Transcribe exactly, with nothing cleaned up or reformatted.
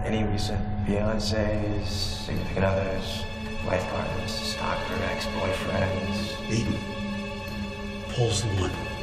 Any recent fiancés, significant others, wife partners, stalker, ex-boyfriends? Aiden. Paul's the one.